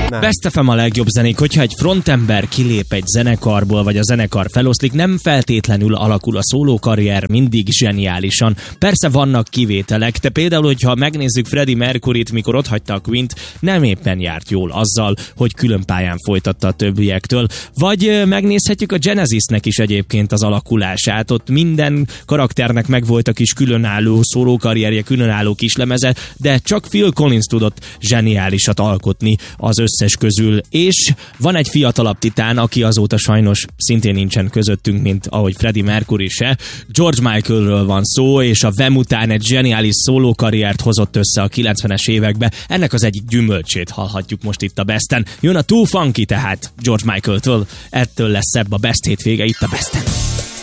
Best FM a legjobb zenék, hogyha egy frontember kilép egy zenekarból, vagy a zenekar feloszlik, nem feltétlenül alakul a szólókarrier mindig zseniálisan. Persze vannak kivételek, de például, hogyha megnézzük Freddie Mercuryt, mikor otthagyta a Queen-t, nem éppen járt jól azzal, hogy külön pályán folytatta a többiektől. Vagy megnézhetjük a Genesisnek is egyébként az alakulását, ott minden karakternek megvolt a kis különálló szólókarrierje, különálló kislemeze, de csak Phil Collins tudott zseniálisat alkotni az összes közül. És van egy fiatalabb titán, aki azóta sajnos szintén nincsen közöttünk, mint ahogy Freddie Mercury se. George Michaelről van szó, és a Wham után egy zseniális szólókarriert hozott össze a 90-es évekbe. Ennek az egyik gyümölcsét hallhatjuk most itt a Besten. Jön a Too Funky tehát George Michaeltől, ettől lesz szebb a Best hétvége itt a Besten.